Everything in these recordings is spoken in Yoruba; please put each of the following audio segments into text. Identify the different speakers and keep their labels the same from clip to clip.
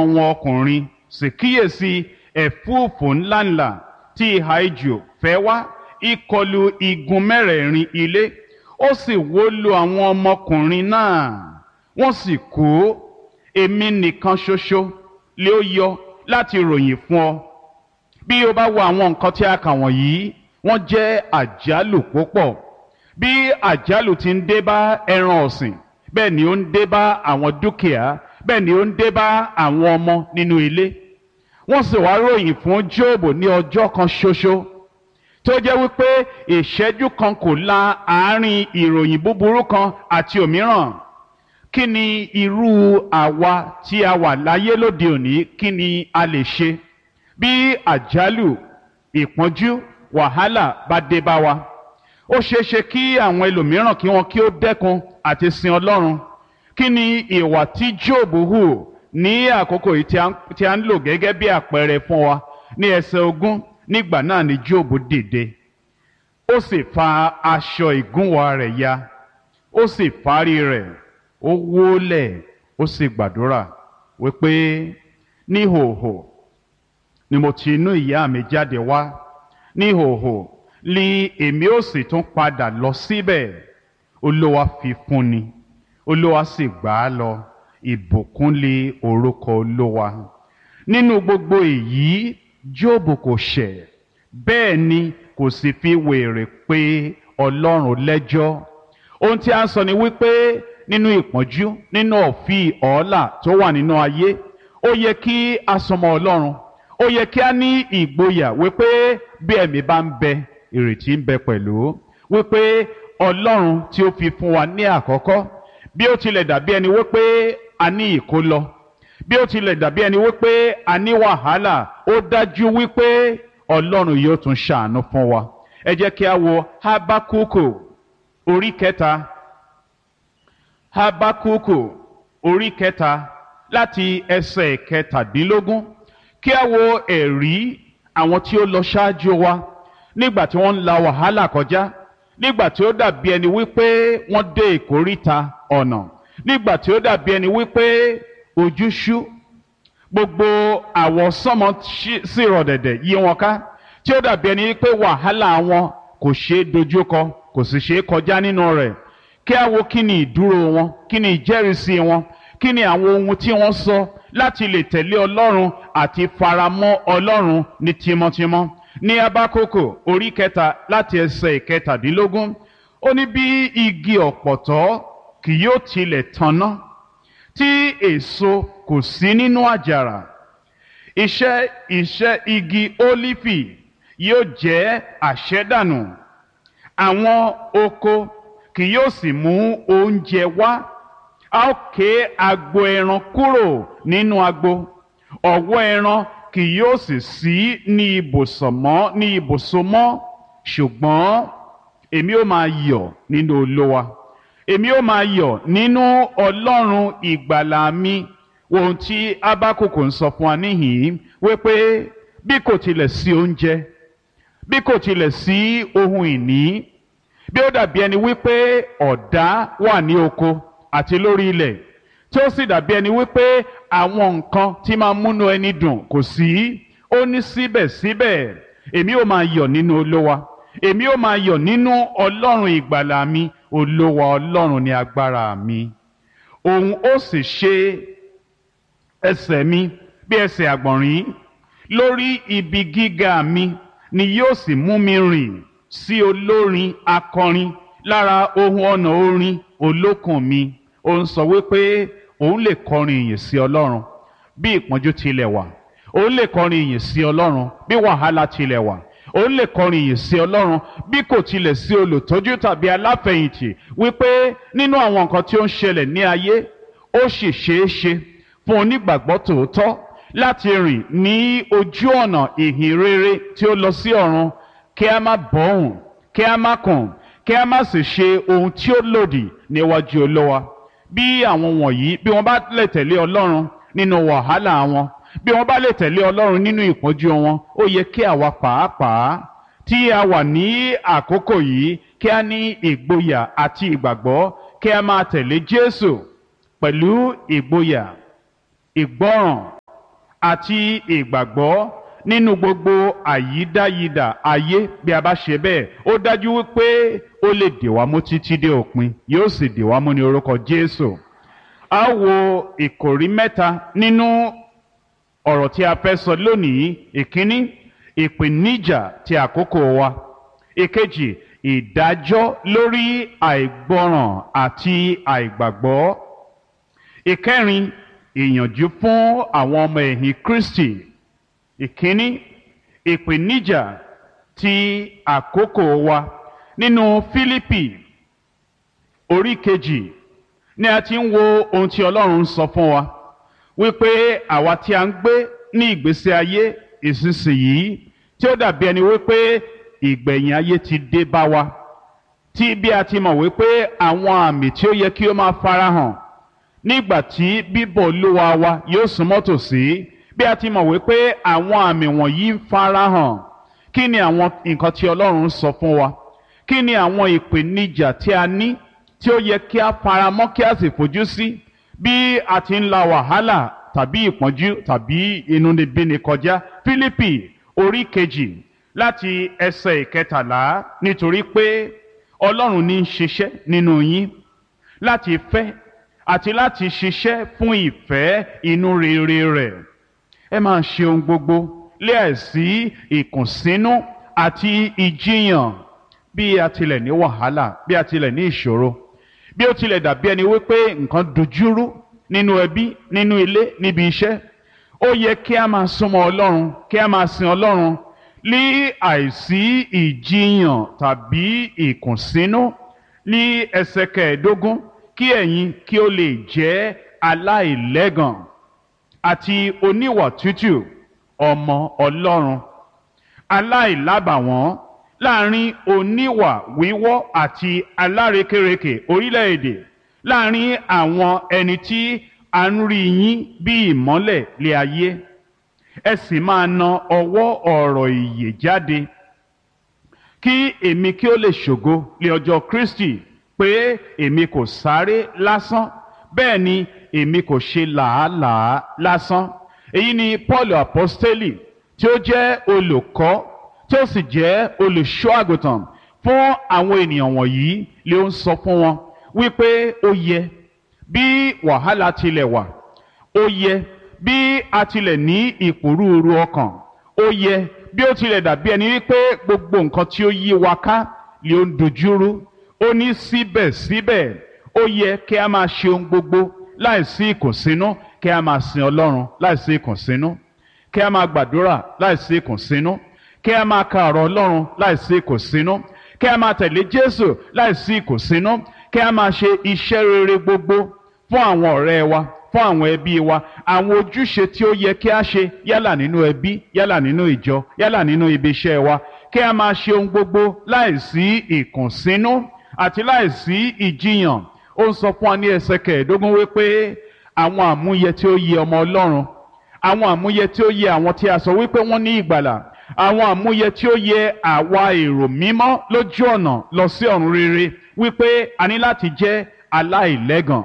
Speaker 1: wọn ọkùnrin sì kíyèsí ẹ̀fúùfù ńláńlá tí ìhà ijù fẹ́ wá ìkọlù igun mẹ́rẹ̀ẹ̀rin ilé, ó sì wó lu àwọn ọmọkùnrin náà, wọ́n sì kú. Èmi nìkan ṣoṣo lé ó yọ láti ròyìn fún ọ. Bí o bá wo àwọn nǹkan tí a kà wọ̀nyí, wọ́n jẹ́ àjálù púpọ̀. Bí àjálù ti ń dé bá ẹran ọ̀sìn, bẹ́ẹ̀ ni ó ń dé bá àwọn dúkìá, bẹ́ẹ̀ ni ó ń dé bá àwọn ọmọ nínú ilé. Wọ́n sì wá ròyìn fún Jóòbù ní ọjọ́ kan ṣoṣo tó jẹ́ wípé ìṣẹ́jú kan kò la àárín ìròyìn búburú kan àti òmíràn. Kí ni irú àwa tí a wà láyé lóde òní, kí ni a lè ṣe bí àjálù, ìpọ́njú, wàhálà bá dé bá wa? Ó ṣeé ṣe kí àwọn ẹlòmíràn kí wọn kí ó dẹ́kun àti sin Ọlọ́run. Kí ni ìwà tí Jóòbù hù ní àkókò yìí tí a ń lò gẹ́gẹ́ bí àpẹẹrẹ fún wa? Ní ẹsẹ̀ 20, nígbà náà ni Jóòbù dìde, ó sì fa aṣọ ìgúnwà rẹ̀ ya, ó sì fárí rẹ̀, ó wólẹ̀, ó sì gbàdúrà wípé níhòhò ni mo ti inú ìyá mi jáde wá, níhòhò ni èmi ó sì tún padà lọ síbẹ̀. Olúwa fi fún ni, Olúwa sì gbà á lọ, ìbùkún lé orúkọ Olúwa. Nínú gbogbo èyí, Jóòbù kò ṣẹ̀, bẹ́ẹ̀ ni kò sì fi wèrè pé Ọlọ́run lẹ́jọ́. Ohun tí a ń sọ ni wípé nínú ìpọ́njú, nínú ọ̀fìn ọ̀ọ́là tó wà nínú ayé, ó yẹ kí a súnmọ́ Ọlọ́run. Ó yẹ kí a ní ìgboyà wípé bí ẹ̀mí bá ń bẹ, ìrètí ń bẹ pẹ̀lú. Wípé Ọlọ́run tí ó fi fún wa ní àkọ́kọ́, bí ó tilẹ̀ dàbí ẹni wípé a ní ìkólọ, bí ó tilẹ̀ dàbí ẹni wípé a ní wàhálà, ó dájú wípé Ọlọ́run yóò tún ṣàánú fún wa. Ẹ jẹ́ kí a wo Hábákúkù orí 3. Hábákúkù orí 3 láti ẹsẹ̀ 17. Kí a wo ẹ̀rí àwọn tí ó lọ ṣáájú wa nígbà tí wọ́n ń la wàhálà kọjá, nígbà tí ó dàbí ẹni wípé wọ́n dé ìkóríta ọ̀nà, nígbà tí ó dàbí ẹni wípé ojú ṣú, gbogbo àwọsánmọ̀ sì rọ̀ dẹ̀dẹ̀ yí wọn ká, tí ó dàbí ẹni wípé wàhálà wọn kò ṣeé dojúkọ, kò sì ṣeé kọjá nínú rẹ̀. Kí a wo kí ni ìdúró wọn, kí ni ìjẹ́rìísí wọn, kí ni àwọn ohun tí wọ́n sọ láti lè tẹ̀lé Ọlọ́run àti faramọ́ Ọlọ́run ní tímọ́tímọ́. Ní Hábákúkù orí 3 láti ẹsẹ̀ 17, ó ní bí igi ọ̀pọ̀tọ́ kì yóò tilẹ̀ tanná, tí èso kò sí nínú àjàrà, iṣẹ́ igi ólífì yóò jẹ́ àṣẹ́dànù, àwọn oko kì yóò sì mú oúnjẹ wá. A ó ké agbo ẹran kúrò nínú agbo, ọ̀wọ́ ẹran kì yóò sì sí ní ibùsọ̀ mọ́. Ṣùgbọ́n èmi ó máa yọ̀ nínú Olúwa, èmi ó máa yọ̀ nínú Ọlọ́run ìgbàlà mi. Ohun tí Hábákúkù ń sọ fún wa níhìn-ín wípé bí kò tilẹ̀ sí oúnjẹ, bí kò tilẹ̀ sí ohun ìní, bí ó dàbí ẹni wípé ọ̀dá wà ní oko àti lórí ilẹ̀, tí ó sì dàbí ẹni wípé àwọn nǹkan tí máa múnú ẹni dùn kò sí, ó ní síbẹ̀síbẹ̀ èmi ó máa yọ̀ nínú Olúwa, èmi ó máa yọ̀ nínú Ọlọ́run ìgbàlà mi. Olúwa Ọlọ́run ni agbára mi, òun ó sì ṣe ẹsẹ̀ mi bí ẹsẹ̀ àgbọ̀nrín, lórí ibi gíga mi ni yóò sì mú mi rìn sí olórin akọrin lára ohun ọ̀nà orin olókùn mi. Ó ń sọ wípé òun lè kọrin ìyìn sí Ọlọ́run bí ìpọ́njú tilẹ̀ wà, òun lè kọrin ìyìn sí Ọlọ́run bí wàhálà tilẹ̀ wà, òun lè kọrin ìyìn sí Ọlọ́run bí kò tilẹ̀ sí olùtọ́jú tàbí aláfẹ̀yìntì. Wípé nínú àwọn nǹkan tí ó ń ṣẹlẹ̀ ní ayé, ó sì ṣeé ṣe fún onígbàgbọ́ tòótọ́ láti rìn ní ojú ọ̀nà ìhìn rere tí ó lọ sí ọ̀run, kí a má bọ̀hùn, kí a má kùn, kí a má sì ṣe ohun tí ó lòdì níwájú Olúwa. Bí àwọn wọ̀nyí, bí wọ́n bá lè tẹ̀lé Ọlọ́run nínú wàhálà wọn, bí wọ́n bá lè tẹ̀lé Ọlọ́run nínú ìpọ́njú wọn, ó yẹ kí àwa pàápàá tí a wà ní àkókò yìí kí a ní ìgboyà àti ìgbàgbọ́, kí a máa tẹ̀lé Jésù pẹ̀lú ìgboyà, ìgbọ́ràn àti ìgbàgbọ́ nínú gbogbo àyídáyidà ayé. Bí a bá ṣe bẹ́ẹ̀, ó dájú wípé ó lè dè wá mú títí dé òpin, yóò sì dè wá mú ní orúkọ Jésù. A wo ìkòrí mẹ́ta nínú ọ̀rọ̀ tí a fẹ́ sọ lónìí. Ìkíní, ìpèníjà ti àkókò wa. Ìkejì, ìdájọ́ lórí àìgbọràn àti àìgbàgbọ́. Ìkẹrin, ìyànjú fún àwọn ọmọ ẹ̀yìn Kristi. Ìkíní, ìpèníjà ti àkókò wa. Nínú Fílípì orí kejì ni a ti ń wo ohun tí Ọlọ́run ń sọ fún wa wípé àwa tí a ń gbé ní ìgbésí ayé ìsinsìnyí tí ó dàbí ẹni wípé ìgbẹ̀yìn ayé ti dé bá wa, tí bí a ti mọ̀ wípé àwọn àmì tí ó yẹ kí ó máa farahàn nígbà tí bíbọ̀ Olúwa wa yóò súnmọ́ tòsí, bí a ti mọ̀ wípé àwọn àmì wọ̀nyí ń farahàn, kí ni àwọn nǹkan tí Ọlọ́run sọ fún wa? Kí ni àwọn ìpèníjà tí a ní tí ó yẹ kí a faramọ́ kí a sì fojú sí bí a ti ń la wàhálà tàbí ìpọ́njú tàbí inúnibíni kọjá? Fílípì orí kejì láti ẹsẹ̀ ìkẹtàlá. Nítorí pé Ọlọ́run ní í ṣiṣẹ́ nínú yín láti fẹ́ àti láti ṣiṣẹ́ fún ìfẹ́ inú rere rẹ̀. Ẹ máa ṣe ohun gbogbo láìsí ìkùnsínú àti ìjiyàn. Bí a tilẹ̀ ní wàhálà, bí a tilẹ̀ ní ìṣòro, bí ó tilẹ̀ dàbí ẹni wípé nǹkan dojúrú nínú ẹbí, nínú ilé, níbi iṣẹ́, ó yẹ kí a máa súnmọ́ Ọlọ́run, kí a máa sin Ọlọ́run ní àìsí ìjiyàn tàbí ìkùnsínú. Ní ẹsẹ̀ kẹẹ̀ẹ́dógún, kí ẹ̀yin kí ó lè jẹ́ aláìlẹ́gàn àti oníwà tútù, ọmọ Ọlọ́run, aláìlábàwọ́n láàrin oníwà wíwọ́ àti alárekérekè orílẹ̀-èdè, láàrin àwọn ẹni tí a ń rí yín bí ìmọ́lẹ̀ lé ayé. Ẹ sì máa na ọwọ́ ọ̀rọ̀ ìyè jáde, kí èmi kí ó lè ṣògo lé ọjọ́ Kristi, pé èmi kò sáré lásán, bẹ́ẹ̀ ni èmi kò ṣe làálàá lásán. Èyí ni Paul apostoli tí ó jẹ́ olùkọ́ tí ó sì jẹ́ olùṣọ́ àgùntàn fún àwọn ènìyàn wọ̀nyí, lé ó ń sọ fún wọn wípé ó yẹ bí wàhálà tilẹ̀ wà, ó yẹ bí a tilẹ̀ ní ìpòrúurú ọkàn, ó yẹ bí ó tilẹ̀ dàbí ẹni wípé gbogbo nǹkan tí ó yí wa ká lé ó ń dojúrú, ó ní síbẹ̀síbẹ̀ ó yẹ kí a máa ṣe ohun gbogbo láìsí ìkùnsínú, kí a máa sin Ọlọ́run láìsí ìkùnsínú, kí a máa gbàdúrà láìsí ìkùnsínú, kí a máa ka ọ̀rọ̀ Ọlọ́run láìsí ìkùnsínú, kí a máa tẹ̀lé Jésù láìsí ìkùnsínú, kí a máa ṣe iṣẹ́ rere gbogbo fún àwọn ọ̀rẹ́ wa, fún àwọn ẹbí wa, àwọn ojúṣe tí ó yẹ kí a ṣe yálà nínú ẹbí, yálà nínú ìjọ, yálà nínú ibi iṣẹ́ wa, kí a máa ṣe ohun gbogbo láìsí ìkùnsínú àti láìsí ìjiyàn. Ó ń sọ fún wa ní ẹsẹ̀ kẹẹ̀ẹ́dógún wípé àwọn àmúyẹ tí ó yẹ ọmọ Ọlọ́run, àwọn àmúyẹ tí ó yẹ àwọn tí a sọ wípé wọ́n ní ìgbàlà, àwọn àmúyẹ tí ó yẹ àwa èrò mímọ́ lójú ọ̀nà lọ sí ọ̀run rere, wípé a ní láti jẹ́ aláìlẹ́gàn,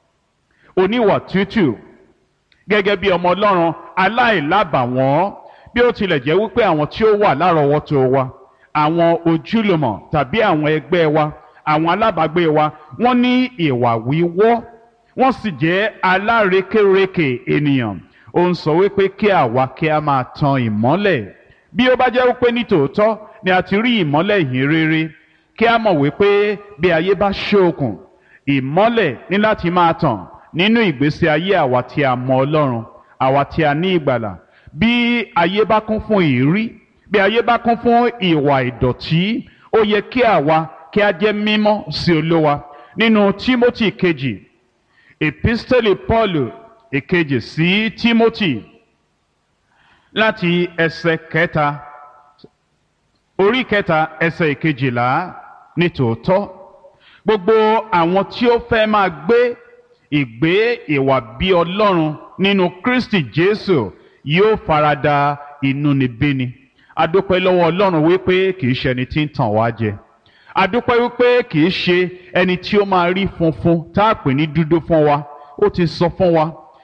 Speaker 1: oníwà tútù, gẹ́gẹ́ bí ọmọ Ọlọ́run, aláìlábàwọ́n. Bí ó tilẹ̀ jẹ́ wípé àwọn tí ó wà lárọ̀ọ́wọ́tó wa, àwọn ojúlùmọ̀ tàbí àwọn ẹgbẹ́ wa, àwọn alábàágbé wa, wọ́n ní ìwà wíwọ́, wọ́n sì jẹ́ alárekérekè ènìyàn. Ó ń sọ wípé kí àwa kí a máa tan ìmọ́lẹ̀. Bí ó bá jẹ́ wípé ní tòótọ́ ni a ti rí ìmọ́lẹ̀ ìhìn rere, kí a mọ̀ wípé bí ayé bá ṣókùn, ìmọ́lẹ̀ ní láti máa tàn nínú ìgbésí ayé àwa tí a mọ Ọlọ́run, àwa tí a ní ìgbàlà. Bí ayé bá kún fún ìrí, bí ayé bá kún fún ìwà ìdọ̀tí, ó yẹ kí àwa kí a jẹ́ mímọ́ sí Olúwa. Nínú Tímótì kejì, episteli Paul èkejì sí Tímótì, láti ẹsẹ̀ kẹta, orí kẹta ẹsẹ̀ ìkejìlá, ní tòótọ́ gbogbo àwọn tí ó fẹ́ máa gbé ìgbé ìwà bí Ọlọ́run nínú Kristi Jésù yóò farada inúnibíni. A dúpẹ́ lọ́wọ́ Ọlọ́run wípé kìí ṣe ẹni tí ń tàn wá jẹ. A dúpẹ́ wípé kìí ṣe ẹni tí ó máa rí funfun tá a pè ní dúdú fún wa. Ó ti sọ fún wa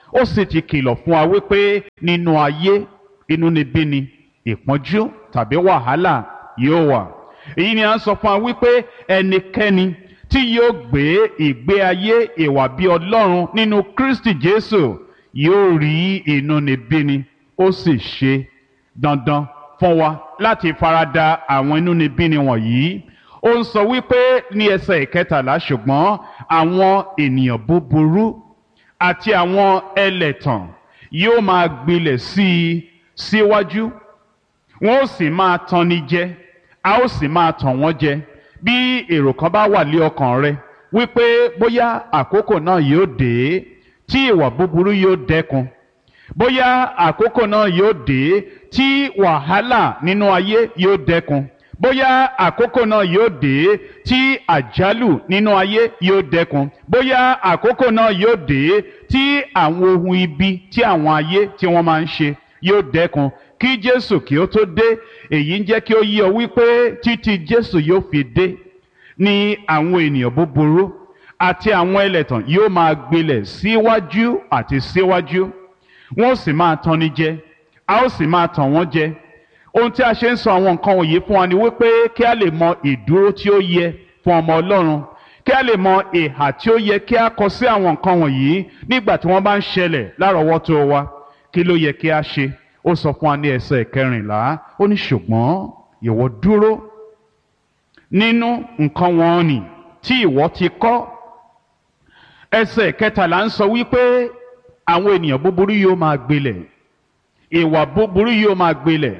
Speaker 1: ó sì ti kìlọ̀ fún wa wípé nínú ayé inúnibíni, ìpọ́njú tàbí wàhálà yóò wà. èyí ni à ń sọ fún wa wípé ẹnikẹ́ni tí yóò gbé ìgbé ayé ìwà bí Ọlọ́run nínú Kristi Jésù yóò rí inúnibíni, ó sì ṣe dandan fún wa láti farada àwọn inúnibíni wọ̀nyí. ó ń sọ wípé ní ẹsẹ̀ ìkẹtàlá, ṣùgbọ́n àwọn ènìyàn búburú àti àwọn ẹlẹ̀tàn yóò máa gbilẹ̀ sí i síwájú, wọn ó sì máa tanni jẹ, a ó sì máa tàn wọ́n jẹ. bí èrò kan bá wà lé ọkàn rẹ wípé bóyá àkókò náà yóò dé tí ìwà búburú yóò dẹ́kun, bóyá àkókò náà yóò dé tí wàhálà nínú ayé yóò dẹ́kun, bóyá àkókò náà yóò dé tí àjálù nínú ayé yóò dẹ́kun, bóyá àkókò náà yóò dé tí àwọn ohun ibi tí àwọn ayé tí wọ́n máa ń ṣe yóò dẹ́kun kí Jésù kí ó tó dé. èyí ń jẹ́ kí ó yé ọ wípé títí Jésù yóò fi dé ni àwọn ènìyàn búburú àti àwọn ẹlẹ́tàn yóò máa gbilẹ̀ síwájú àti síwájú, wọ́n ó sì máa tanni jẹ, a ó sì máa tàn wọ́n jẹ. ohun tí a ṣe ń sọ àwọn nǹkan wọ̀nyí fún wa ni wípé kí a lè mọ ìdúró tí ó yẹ fún ọmọ Ọlọ́run, kí a lè mọ ìhà tí ó yẹ kí a kọ sí àwọn nǹkan wọ̀nyí nígbà tí wọ́n bá ń ṣẹlẹ̀ lárọ̀ọ́wọ́tó wa. kí ló yẹ kí a ṣe? ó sọ fún wa ní ẹsẹ̀ kẹrìnlá, ó ní ṣùgbọ́n ìwọ dúró nínú nǹkan wọn nì tí ìwọ ti kọ́. ẹsẹ̀ kẹtàlá ń sọ wípé àwọn ènìyàn búburú yóò máa gbilẹ̀, ìwà búburú yóò máa gbilẹ̀,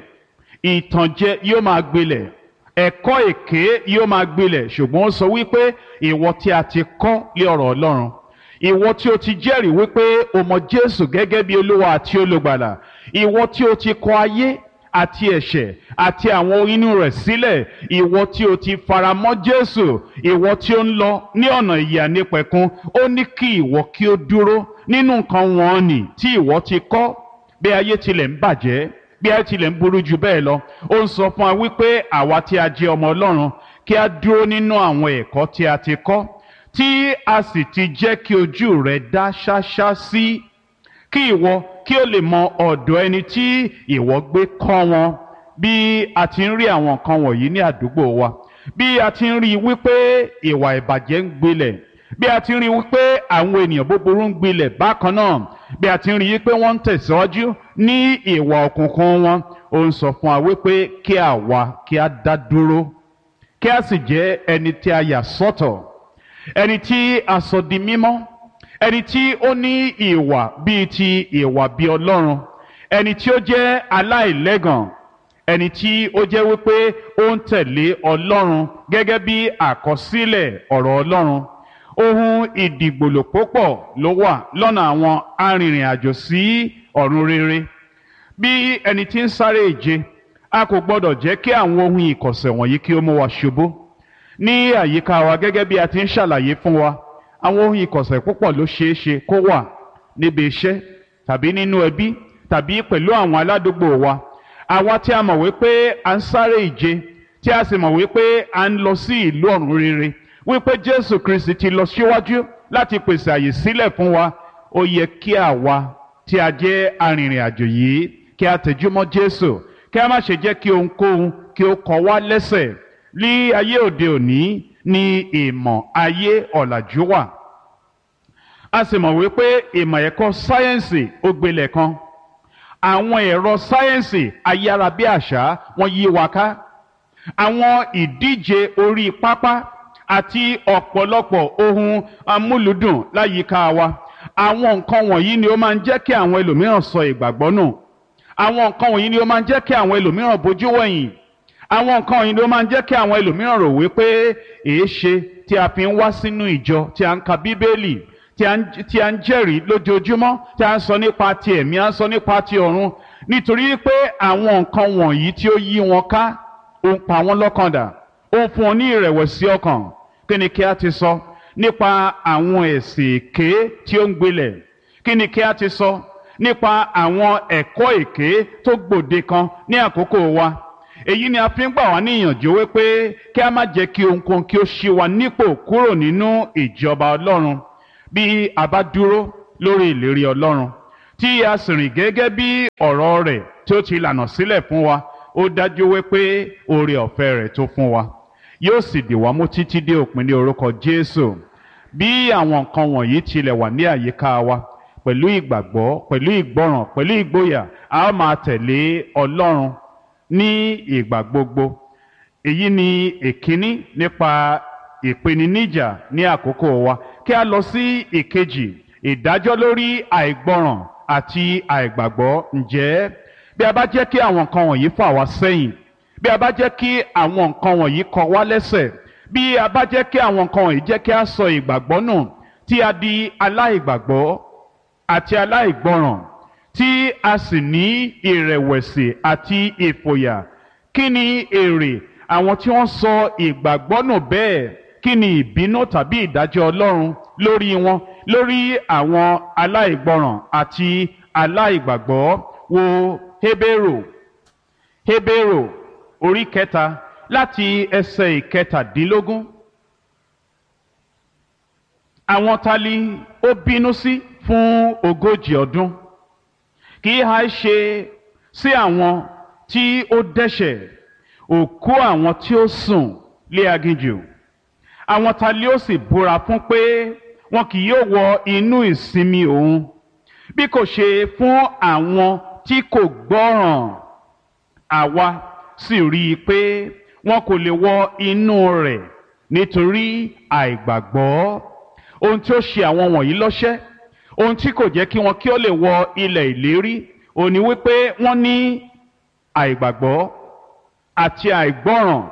Speaker 1: ìtànjẹ yóò máa gbilẹ̀, ẹ̀kọ́ èké yóò máa gbilẹ̀. ṣùgbọ́n ó sọ wípé ìwọ tí a ti kọ́ lé ọ̀rọ̀ Ọlọ́run, ìwọ tí o ti jẹ́rìí wípé o mọ Jésù gẹ́gẹ́ bí Olúwa àti Olùgbàlà, ìwọ tí o ti kọ ayé àti ẹ̀ṣẹ̀ àti àwọn inú rẹ̀ sílẹ̀, ìwọ tí o ti faramọ́ Jésù, ìwọ tí ó ń lọ ní ọ̀nà ìyè àìnípẹ̀kun, ó ní kí ìwọ kí ó dúró nínú nǹkan wọn nì tí ìwọ ti kọ́. bí ayé tilẹ̀ ń bàjẹ́, bí ayé tilẹ̀ ń burú jù bẹ́ẹ̀ lọ, ó ń sọ fún wa wípé àwa tí a jẹ́ ọmọ Ọlọ́run kí a dúró nínú àwọn ẹ̀kọ́ tí a ti kọ́, tí a sì ti jẹ́ kí ojú rẹ̀ dá ṣáṣá sí, kí ìwọ kí o lè mọ ọ̀dọ̀ ẹni tí ìwọ gbé kọ́ wọn. bí a ti ń rí àwọn nǹkan wọ̀nyí ní àdúgbò wa, bí a ti ń rí wípé ìwà ìbàjẹ́ ń gbilẹ̀, bí a ti ń rí wípé àwọn ènìyàn búburú ń gbilẹ̀ bákan náà, bí a ti ń rí wípé wọ́n ń tẹ̀síwájú ní ìwà òkùnkùn wọn, ó ń sọ fún wa wípé kí àwa kí a dá dúró, kí a sì jẹ́ ẹni tí a yà sọ́tọ̀, ẹni tí a sọ di mímọ́, ẹni tí ó ní ìwà bíi ti ìwà bí Ọlọ́run, ẹni tí ó jẹ́ aláìlẹ́gàn, ẹni tí ó jẹ́ wípé ó ń tẹ̀lé Ọlọ́run gẹ́gẹ́ bí àkọsílẹ̀ ọ̀rọ̀ Ọlọ́run. ohun ìdìgbòlò púpọ̀ ló wà lọ́nà àwọn arìnrìn-àjò sí ọ̀run rere. bí ẹni tí ń sáré ìje, a kò gbọdọ̀ jẹ́ kí àwọn ohun ìkọ̀sẹ̀ wọ̀nyí kí ó mú wa ṣubú. ní àyíká wa gẹ́gẹ́ bí a ti ń ṣàlàyé fún wa, àwọn ohun ìkọ̀sẹ̀ púpọ̀ ló ṣeé ṣe kó wà níbi iṣẹ́ tàbí nínú ẹbí tàbí pẹ̀lú àwọn aládùúgbò wa. àwa tí a mọ̀ wípé à ń sáré ìje, tí a sì mọ̀ wípé à ń lọ sí ìlú ọ̀run rere, wípé Jésù Kristi ti lọ síwájú láti pèsè àyè sílẹ̀ fún wa, ó yẹ kí àwa tí a jẹ́ arìnrìn-àjò yìí kí a tẹjúmọ́ Jésù, kí a má ṣe jẹ́ kí ohunkóhun kí ó kọ wá lẹ́sẹ̀. ní ayé òde òní ní ìmọ̀ ayé ọ̀làjú wà, a sì mọ̀ wípé ìmọ̀ ẹ̀kọ́ sáyẹ́ǹsì ó gbilẹ̀ kan, àwọn ẹ̀rọ sáyẹ́ǹsì ayárabíàṣá wọ́n yí wa ká, àwọn ìdíje orí pápá àti ọ̀pọ̀lọpọ̀ ohun amúlùdùn láyìíká wa. àwọn nǹkan wọ̀nyí ni ó máa ń jẹ́ kí àwọn ẹlòmíràn sọ ìgbàgbọ́ nù, àwọn nǹkan wọ̀nyí ni ó máa ń jẹ́ kí àwọn ẹlòmíràn bójú wẹ̀yìn, àwọn nǹkan wọ̀nyí ni ó máa ń jẹ́ kí àwọn ẹlòmíràn rò wípé èéṣe tí a fi ń wá sínú ìjọ, tí a ń ka Bíbélì, tí a ń jẹ́rìí lójoojúmọ́, tí a ń sọ nípa ti ẹ̀mí, a ń sọ nípa ti ọ̀run, nítorí pé àwọn nǹkan wọ̀nyí tí ó yí wọn ká ó ń pa wọ́n lọ́kàn dà, ó ń fún wọn ní ìrẹ̀wẹ̀sì ọkàn. kí ni kí a ti sọ nípa àwọn ẹ̀sìn èké tí ó ń gbilẹ̀? kí ni kí a ti sọ nípa àwọn ẹ̀kọ́ èké tó gbòde kan ní àkókò wa? èyí ni a fi ń gbà wá ní ìyànjú wípé kí a má jẹ́ kí ohunkóhun kí ó ṣí wa nípò kúrò nínú ìjọba Ọlọ́run. bí a bá dúró lórí ìlérí Ọlọ́run, tí a sì rìn gẹ́gẹ́ bí ọ̀rọ̀ rẹ̀ tí ó ti lànà sílẹ̀ fún wa, ó dájú wípé oore ọ̀fẹ́ rẹ̀ tó fún wa yóò sì dì wá mú títí dé òpin ní orúkọ Jésù. Bí àwọn nǹkan wọ̀nyí tilẹ̀ wà ní àyíká wa, pẹ̀lú ìgbàgbọ́, pẹ̀lú ìgbọràn, pẹ̀lú ìgboyà, a ó máa tẹ̀lé Ọlọ́run ní ìgbà gbogbo. Èyí ni èkíní nípa ìpèníjà ní àkókò wa. Kí a lọ sí ìkejì, ìdájọ́ lórí àìgbọràn àti àìgbàgbọ́. Ǹjẹ́ bí a bá jẹ́ kí àwọn nǹkan wọ̀nyí fà wá sẹ́yìn, bí a bá jẹ́ kí àwọn nǹkan wọ̀nyí kọ wá lẹ́sẹ̀, bí a bá jẹ́ kí àwọn nǹkan wọ̀nyí jẹ́ kí a sọ ìgbàgbọ́ nù, tí a di aláìgbàgbọ́ àti aláìgbọràn, tí a sì ní ìrẹ̀wẹ̀sì àti ìfòyà, kí ni èrè àwọn tí wọ́n sọ ìgbàgbọ́ nù bẹ́ẹ̀? Kí ni ìbínú tàbí ìdájọ́ Ọlọ́run lórí wọn, lórí àwọn aláìgbọràn àti aláìgbàgbọ́? Wo Hébérù orí 3 láti ẹsẹ̀ 17. Àwọn ta li ó bínú sí fún 40 ọdún? Kì í ha ṣe sí àwọn tí ó dẹ́ṣẹ̀, òkú àwọn tí ó sùn lé aginjù? Àwọn ta li ó sì búra fún pé wọn kì yóò wọ inú ìsinmi òun, bí kò ṣe fún àwọn tí kò gbọ́ràn? Àwa sì rí i pé wọn kò lè wọ inú rẹ̀ nítorí àìgbàgbọ́. Ohun tí ó ṣe àwọn wọ̀nyí lọ́ṣẹ́, ohun tí kò jẹ́ kí wọn kí ó lè wọ ilẹ̀ ìlérí, ó ní wípé wọ́n ní àìgbàgbọ́ àti àìgbọ́ràn.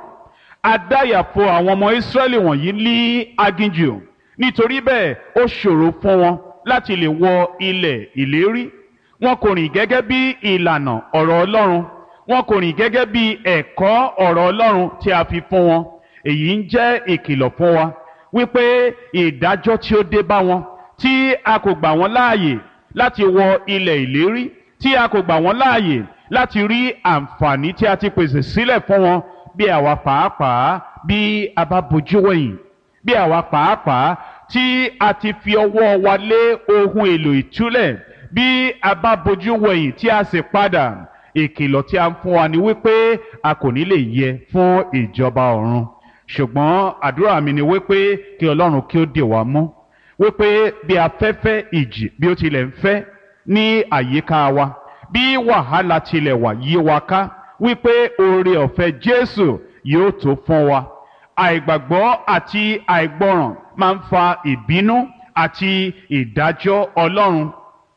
Speaker 1: Adáyàfo àwọn ọmọ Ísírẹ́lì wọ̀nyí ní aginjù, nítorí bẹ́ẹ̀ ó ṣòro fún wọn láti lè wọ ilẹ̀ ìlérí. Wọn kò rìn gẹ́gẹ́ bí ìlànà ọ̀rọ̀ Ọlọ́run, wọn kò rìn gẹ́gẹ́ bí ẹ̀kọ́ ọ̀rọ̀ Ọlọ́run tí a fi fún wọn. Èyí ń jẹ́ ìkìlọ̀ fún wa wípé ìdájọ́ tí ó dé bá wọn, tí a kò gbà wọ́n láàyè láti wọ ilẹ̀ ìlérí, tí a kò gbà wọ́n láàyè láti rí àǹfààní tí a ti pèsè sílẹ̀ fún wọn, bí àwa pàápàá bí a bá bojú wẹ̀yìn, bí àwa pàápàá tí a ti fi ọwọ́ wa lé ohun èlò ìtúlẹ̀, bí a bá bojú wẹ̀yìn tí a sì padà, ìkìlọ̀ tí a ń fún wa ni wípé a kò ní lè yẹ fún ìjọba ọ̀run. Ṣùgbọ́n àdúrà mi ni wípé kí Ọlọ́run kí ó dè wá mú, wípé bí afẹ́fẹ́ ìjì bí ó tilẹ̀ ń fẹ́ ní àyíká wa, bí wàhálà tilẹ̀ wà yí wa ká, wípé oore ọ̀fẹ́ Jésù yóò tó fún wa. Àìgbàgbọ́ àti àìgbọràn máa ń fa ìbínú àti ìdájọ́ Ọlọ́run.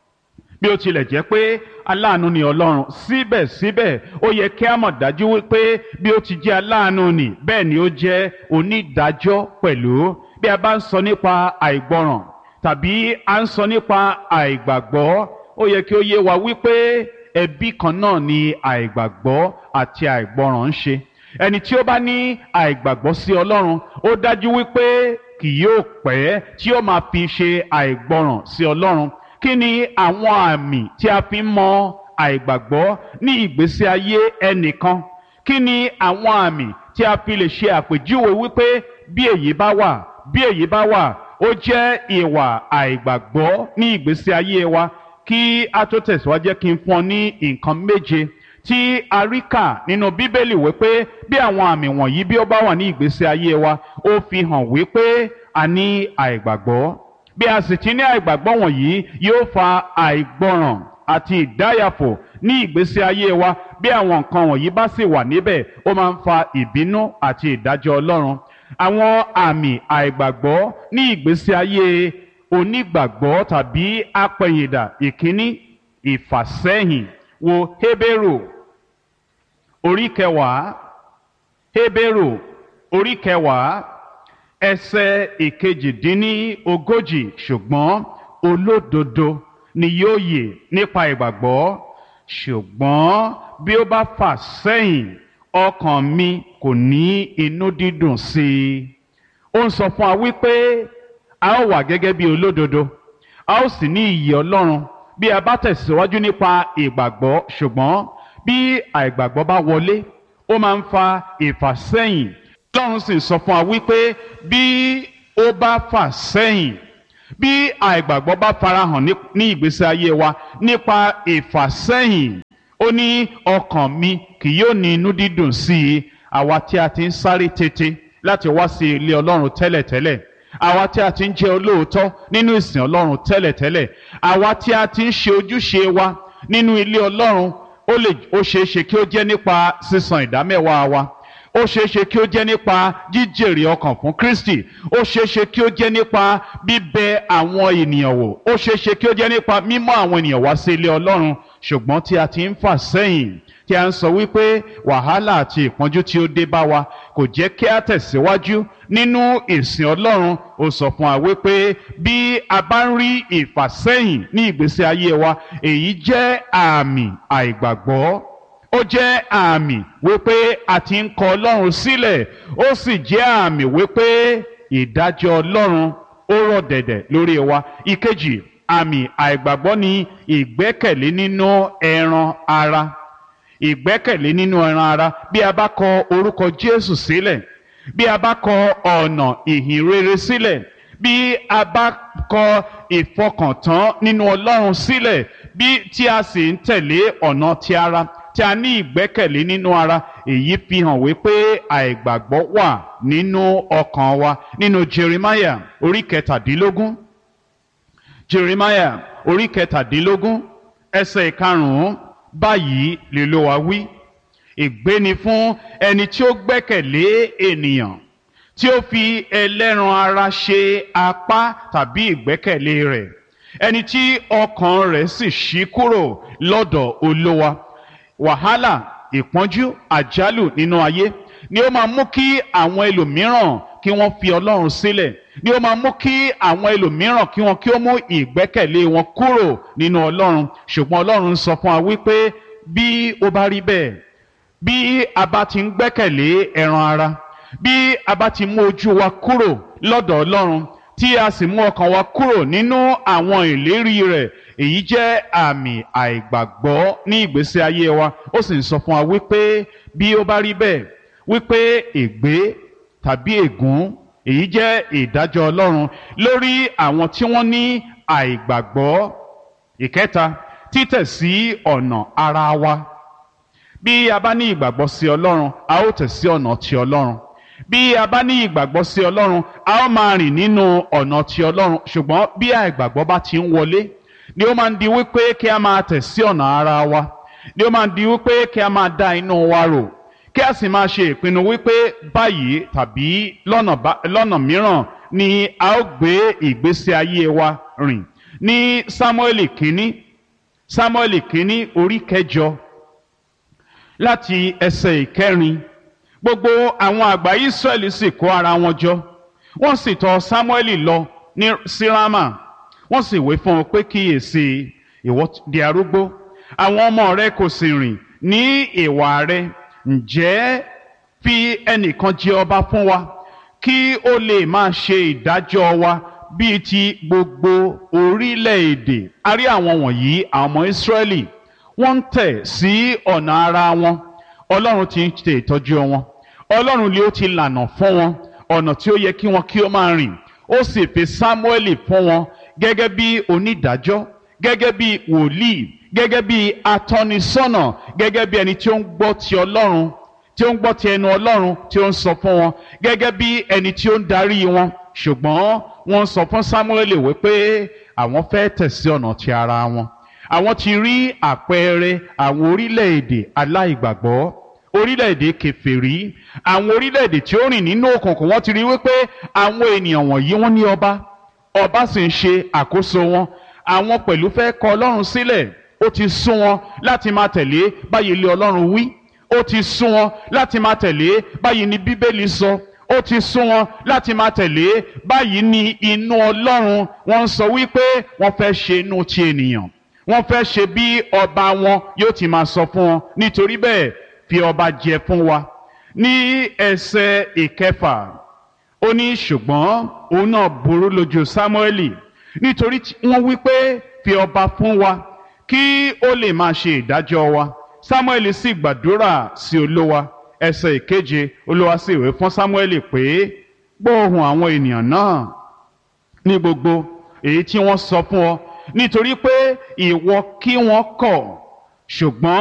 Speaker 1: Bí ó tilẹ̀ jẹ́ pé aláàánú ni Ọlọ́run, síbẹ̀síbẹ̀ ó yẹ kí a mọ̀ dájú wípé bí ó ti jẹ́ aláàánú ni, bẹ́ẹ̀ ni ó jẹ́ onídàájọ́ pẹ̀lú. Bí a bá ń sọ nípa àìgbọràn tàbí a ń sọ nípa àìgbàgbọ́, ó yẹ kí ó yé wa wípé ẹbí kan náà ni àìgbàgbọ́ àti àìgbọràn ń ṣe. Ẹni tí ó bá ní àìgbàgbọ́ sí Ọlọ́run, ó dájú wípé kì yóò pẹ́ tí ó máa fi ṣe àìgbọràn sí Ọlọ́run. Kí ni àwọn àmì tí a fi ń mọ àìgbàgbọ́ ní ìgbésí ayé ẹnìkan? Kí ni àwọn àmì tí a fi lè ṣe àpèjúwe wípé bí èyí bá wà, bí èyí bá wà, ó jẹ́ ìwà àìgbàgbọ́ ní ìgbésí ayé wa? Kí a tó tẹ̀síwájú, kí n fún ọ ní nǹkan méje tí a rí kà nínú Bíbélì wípé bí àwọn àmì wọ̀nyí bí ó bá wà ní ìgbésí ayé wa, ó fi hàn wípé a ní àìgbàgbọ́. Bí a sì ti ní àìgbàgbọ́ wọ̀nyí, yóò fa àìgbọràn àti ìdáyàfò ní ìgbésí ayé wa. Bí àwọn nǹkan wọ̀nyí bá sì wà níbẹ̀, ó máa ń fa ìbínú àti ìdájọ́ Ọlọ́run. Àwọn àmì àìgbàgbọ́ ní ìgbésí ayé onígbàgbọ́ tàbí apẹ̀yìndà. Ìkíní, ìfàsẹ́yìn. Wo Hébérù orí 10, Hébérù orí 10 ẹsẹ̀ 41. Ṣùgbọ́n olódodo ni yóò yè nípa ìgbàgbọ́, ṣùgbọ́n bí ó bá fà sẹ́yìn, ọkàn mi kò ní inú dídùn sí i. Ó ń sọ fún wa wípé a ó wà gẹ́gẹ́ bí olódodo, a ó sì ní ìyè Ọlọ́run bí a bá tẹ̀síwájú nípa ìgbàgbọ́. Ṣùgbọ́n bí àìgbàgbọ́ bá wọlé, ó máa ń fa ìfàsẹ́yìn. Ọlọ́run sì sọ fún wa wípé bí ó bá fà sẹ́yìn, bí àìgbàgbọ́ bá farahàn ní ìgbésí ayé wa nípa ìfàsẹ́yìn, ó ní ọkàn mi kì yóò ní inú dídùn sí i. Àwa tí a ti ń sáré tètè láti wá sí ilé Ọlọ́run tẹ́lẹ̀tẹ́lẹ̀, àwa tí a ti ń jẹ́ olóòótọ́ nínú ìsìn Ọlọ́run tẹ́lẹ̀tẹ́lẹ̀, àwa tí a ti ń ṣe ojúṣe wa nínú ilé Ọlọ́run, ó ṣeé ṣe kí ó jẹ́ nípa sísan ìdámẹ́wàá wa, ó ṣeé ṣe kí ó jẹ́ nípa jíjèrè ọkàn fún Kristi, ó ṣeé ṣe kí ó jẹ́ nípa bíbẹ àwọn ènìyàn wò, ó ṣeé ṣe kí ó jẹ́ nípa mímọ́ àwọn ènìyàn wá sí ilé Ọlọ́run. Ṣùgbọ́n tí a ti ń fà sẹ́yìn, tí a ń sọ wípé wàhálà àti ìpọ́njú tí ó dé bá wa kò jẹ́ kí a tẹ̀síwájú nínú ìsìn Ọlọ́run, ó sọ fún wa wípé bí a bá ń rí ìfàsẹ́yìn ní ìgbésí ayé wa, èyí jẹ́ àmì àìgbàgbọ́. Ó jẹ́ àmì wípé a ti ń kọ Ọlọ́run sílẹ̀, ó sì jẹ́ àmì wípé ìdájọ́ Ọlọ́run ó rọ̀ dẹ̀dẹ̀ lórí wa. Ìkejì, àmì àìgbàgbọ́ ni ìgbẹ́kẹ̀lé nínú ẹran ara. Ìgbẹ́kẹ̀lé nínú ẹran ara. Bí a bá kọ orúkọ Jésù sílẹ̀, bí a bá kọ ọ̀nà ìhìn rere sílẹ̀, bí a bá kọ ìfọkàntán nínú Ọlọ́run sílẹ̀, tí a sì ń tẹ̀lé ọ̀nà ti ara, tí a ní ìgbẹ́kẹ̀lé nínú ara, èyí fi hàn wípé àìgbàgbọ́ wà nínú ọkàn wa. Nínú Jeremiah orí 17, Jeremiah orí 17 ẹsẹ̀ 5, báyìí l'Olúwa wí: ègbé ni fún ẹni tí ó gbẹ́kẹ̀lé ènìyàn, tí ó fi ẹlẹ́ran ara ṣe apá tàbí ìgbẹ́kẹ̀lé rẹ̀, ẹni tí ọkàn rẹ̀ sì ṣí kúrò lọ́dọ̀ Olúwa. Wàhálà, ìpọ́njú, àjálù nínú ayé ni ó máa mú kí àwọn ẹlòmíràn kí wọ́n fi Ọlọ́run sílẹ̀, ni ó máa mú kí àwọn ẹlòmíràn kí ó mú ìgbẹ́kẹ̀lé wọn kúrò nínú Ọlọ́run. Ṣùgbọ́n Ọlọ́run sọ fún wa wípé bí ó bá rí bẹ́ẹ̀, bí a bá ti ń gbẹ́kẹ̀lé ẹran ara, bí a bá ti mú ojú wa kúrò lọ́dọ̀ Ọlọ́run, tí a sì mú ọkàn wa kúrò nínú àwọn ìlérí rẹ̀, èyí jẹ́ àmì àìgbàgbọ́ ní ìgbésí ayé wa. Ó sì ń sọ fún wa wípé bí ó bá rí bẹ́ẹ̀, wípé ègbé tàbí ègún, èyí jẹ́ ìdájọ́ Ọlọ́run lórí àwọn tí wọ́n ní àìgbàgbọ́. Ìkẹta, títẹ̀ sí ọ̀nà ara wa. Bí a bá ní ìgbàgbọ́ sí Ọlọ́run, a ó tẹ̀ sí ọ̀nà ti Ọlọ́run. Bí a bá ní ìgbàgbọ́ sí Ọlọ́run, a ó máa rìn nínú ọ̀nà ti Ọlọ́run. Ṣùgbọ́n bí àìgbàgbọ́ bá ti ń wọlé, ni ó máa ń di wípé kí a máa tẹ̀ sí ọ̀nà ara wa, ni ó máa ń di wípé kí a máa dá inú wa rò, kí a sì máa ṣe ìpinnu wípé báyìí tàbí lọ́nà mìíràn ni a ó gbé ìgbésí ayé wa rìn. Ní Sámúẹ́lì kínní orí 9 láti ẹsẹ̀ 4, gbogbo àwọn àgbà Ísírẹ́lì sì kó ara wọn jọ, wọ́n sì tọ̀ Sámúẹ́lì lọ sí Rámà. Wọ́n sì wí fún un pé kíyèsí, ìwọ di arúgbó, àwọn ọmọ rẹ kò sì rìn ní ìwà rẹ. Ǹjẹ́ fi ẹnìkan jẹ ọba fún wa, kí ó lè máa ṣe ìdájọ́ wa bíi ti gbogbo orílẹ̀-èdè. A rí àwọn wọ̀nyí, àwọn ọmọ Ísírẹ́lì, wọ́n ń tẹ̀ sí ọ̀nà ara wọn. Ọlọ́run ti ń ṣe ìtọ́jú wọn. Ọlọ́run ni ó ti lànà fún wọn ọ̀nà tí ó yẹ kí wọn kí ó máa rìn. Ó sì fi Sámúẹ́lì fún wọn gẹ́gẹ́ bí onídàájọ́, gẹ́gẹ́ bí wòlíì, gẹ́gẹ́ bí atọ́nisọ́nà, gẹ́gẹ́ bí ẹni tí ó ń gbọ́ ti Ọlọ́run, tí ó ń gbọ́ ti ẹnu Ọlọ́run tí ó ń sọ fún wọn, gẹ́gẹ́ bí ẹni tí ó ń darí wọn. Ṣùgbọ́n wọ́n sọ fún Sámúẹ́lì wípé àwọn fẹ́ tẹ̀ sí ọ̀nà ti ara wọn. Àwọn ti rí àpẹẹrẹ àwọn orílẹ̀-èdè aláìgbàgbọ́, orílẹ̀-èdè kèfèrí, àwọn orílẹ̀-èdè tí ó rìn nínú òkùnkùn. Wọ́n ti rí wípé àwọn ènìyàn wọ̀nyí wọ́n ní ọba sì ń ṣe àkóso wọn. Àwọn pẹ̀lú fẹ́ kọ Ọlọ́run sílẹ̀. Ó ti sún wọn láti máa tẹ̀lé báyìí ilé Ọlọ́run wí. Ó ti sún wọn láti máa tẹ̀lé báyìí ni Bíbélì sọ. Ó ti sún wọn láti máa tẹ̀lé báyìí ni inú Ọlọ́run. Wọ́n ń sọ wípé wọ́n fẹ́ ṣe inú ti ènìyàn. Wọ́n fẹ́ ṣe bí ọba wọn yóò ti máa sọ fún wọn. Nítorí bẹ́ẹ̀, fi ọba jẹ fún wa. Ní ẹsẹ̀ 6, ó ní ṣùgbọ́n òun náà burú lójú Sámúẹ́lì, nítorí wọ́n wí pé fi ọba fún wa kí ó lè máa ṣe ìdájọ́ wa. Sámúẹ́lì sì gbàdúrà sí Olúwa. Ẹsẹ̀ 7, Olúwa sì wí fún Sámúẹ́lì pé gbọ́ ohùn àwọn ènìyàn náà ní gbogbo èyí tí wọ́n sọ fún ọ nítorí pé ìwọ kí wọ́n kọ̀ ṣùgbọ́n